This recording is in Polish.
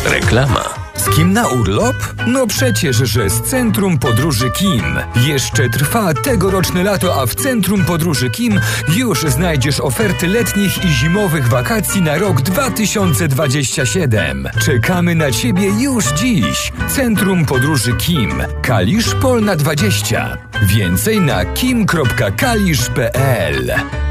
Reklama. Z kim na urlop? No przecież, że z Centrum Podróży Kim. Jeszcze trwa tegoroczne lato, a w Centrum Podróży Kim już znajdziesz oferty letnich i zimowych wakacji na rok 2027. Czekamy na Ciebie już dziś. Centrum Podróży Kim. Kalisz Polna 20. Więcej na kim.kalisz.pl.